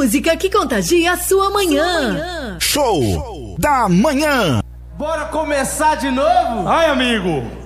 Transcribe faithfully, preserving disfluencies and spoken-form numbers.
música que contagia a sua manhã. Show da manhã. Bora começar de novo? Ai, amigo.